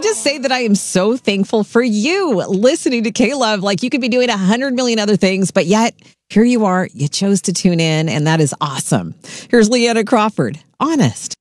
just say that I am so thankful for you listening to K-Love. Like, you could be doing 100 million other things, but yet here you are. You chose to tune in, and that is awesome. Here's Leanna Crawford, Honest.